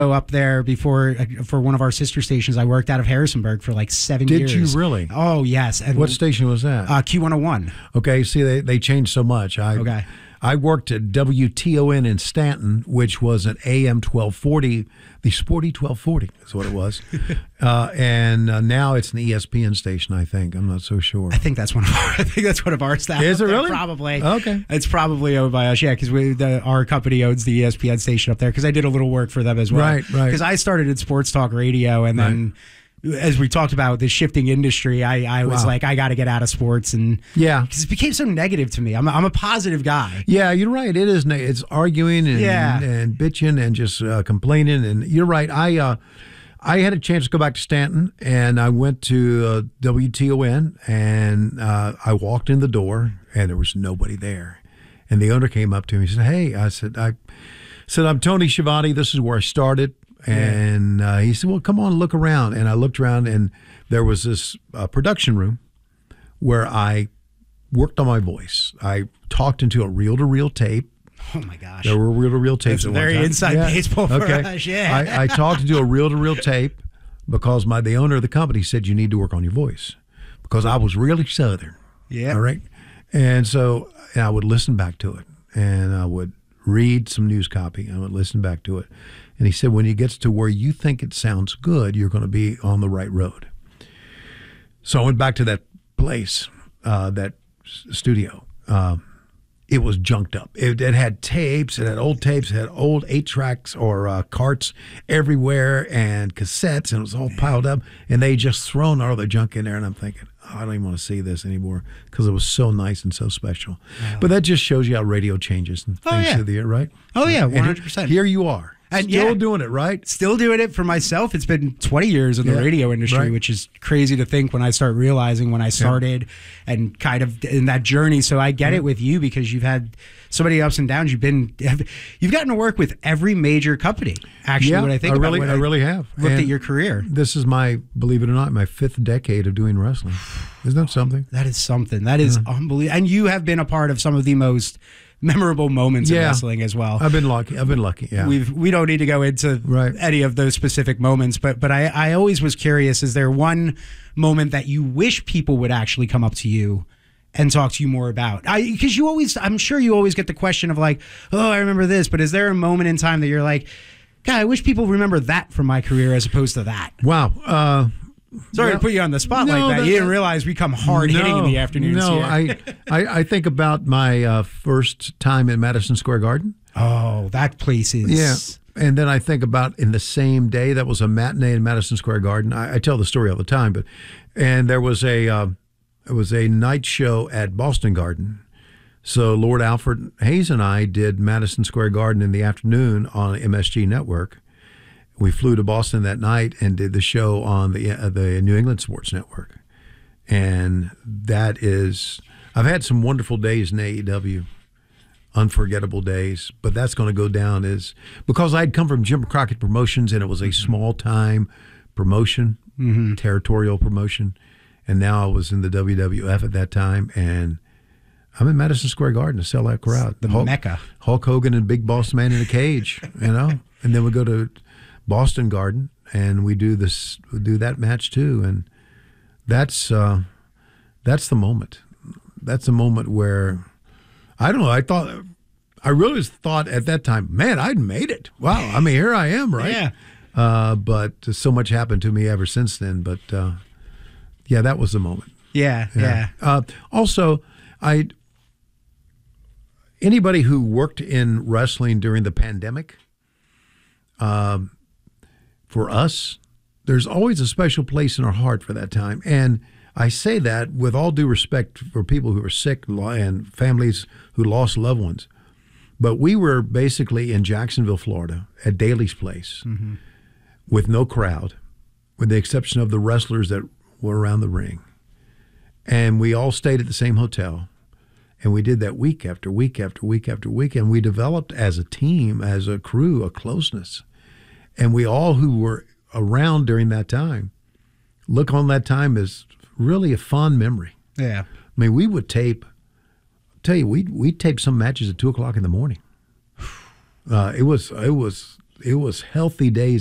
up there before for one of our sister stations. I worked out of Harrisonburg for like 7 years. Did you really? Oh, yes. And what station was that? Q101. Okay, see, they changed so much. I worked at WTON in Stanton, which was an AM 1240, the Sporty 1240 is what it was. And now it's an ESPN station, I think. I'm not so sure. I think that's one of our staff. Is it really? Probably. Okay. It's probably owned by us, yeah, because our company owns the ESPN station up there, because I did a little work for them as well. Right. Because I started in sports talk radio, and then as we talked about the shifting industry, I was like, I got to get out of sports, and because it became so negative to me. I'm a positive guy. Yeah, you're right. It is. It's arguing and bitching and just complaining. And you're right. I had a chance to go back to Stanton, and I went to WTON, and I walked in the door, and there was nobody there. And the owner came up to me and said, "Hey," I said, "I'm Tony Schiavone. This is where I started." And he said, "Well, come on, look around." And I looked around, and there was this production room where I worked on my voice. I talked into a reel-to-reel tape. Oh, my gosh. There were reel-to-reel tapes. It's very inside baseball for us, yeah. I talked into a reel-to-reel tape because the owner of the company said, "You need to work on your voice," because I was really Southern. Yeah. All right? And so I would listen back to it, and I would read some news copy, and I would listen back to it. And he said, when you get to where you think it sounds good, you're going to be on the right road. So I went back to that place, that studio. It was junked up. It had tapes. It had old tapes. It had old 8-tracks or carts everywhere and cassettes, and it was all piled up. And they just thrown all the junk in there. And I'm thinking, I don't even want to see this anymore, because it was so nice and so special. Wow. But that just shows you how radio changes and things through the year, right? Oh, yeah, 100%. Here you are. And still doing it, right? Still doing it for myself. It's been 20 years in the radio industry, which is crazy to think when I start realizing when I started and kind of in that journey. So I get it with you, because you've had so many ups and downs. You've gotten to work with every major company. Actually, when I think about it, I really have looked at your career. This is believe it or not, my 5th decade of doing wrestling. Isn't that something? That is something. That is unbelievable. And you have been a part of some of the most memorable moments in wrestling as well. I've been lucky. Yeah. We don't need to go into any of those specific moments, but I always was curious, is there one moment that you wish people would actually come up to you and talk to you more about? Because I'm sure you always get the question of like, oh, I remember this, but is there a moment in time that you're like, God, I wish people remember that from my career as opposed to that? Wow. Sorry to put you on the spot like that. You didn't realize we come hard hitting in the afternoons. No, I think about my first time in Madison Square Garden. Oh, that place is... Yeah. And then I think about in the same day, that was a matinee in Madison Square Garden. I tell the story all the time, and there was it was a night show at Boston Garden. So Lord Alfred Hayes and I did Madison Square Garden in the afternoon on MSG Network. We flew to Boston that night and did the show on the New England Sports Network. And I've had some wonderful days in AEW, unforgettable days, but that's going to go down because I'd come from Jim Crockett Promotions, and it was a small-time promotion, territorial promotion, and now I was in the WWF at that time, and I'm in Madison Square Garden to sell that crowd. The Mecca. Hulk Hogan and Big Boss Man in a cage, and then we go to Boston Garden, and we do that match too, and that's the moment. That's the moment where I don't know. I really thought at that time, man, I'd made it. Wow, I mean, here I am, right? Yeah. But so much happened to me ever since then. But that was the moment. Yeah. Also, anybody who worked in wrestling during the pandemic. For us, there's always a special place in our heart for that time. And I say that with all due respect for people who are sick and families who lost loved ones. But we were basically in Jacksonville, Florida, at Daly's Place, with no crowd, with the exception of the wrestlers that were around the ring. And we all stayed at the same hotel. And we did that week after week after week after week. And we developed as a team, as a crew, a closeness. And we all who were around during that time look on that time as really a fond memory. Yeah. I mean, we would we'd tape some matches at 2:00 in the morning. It was it was healthy days